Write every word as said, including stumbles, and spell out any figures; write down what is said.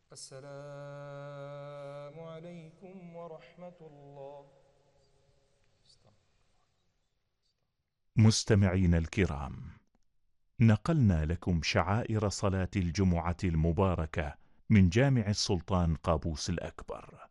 السلام عليكم ورحمة الله. مستمعينا الكرام، نقلنا لكم شعائر صلاة الجمعة المباركة من جامع السلطان قابوس الأكبر.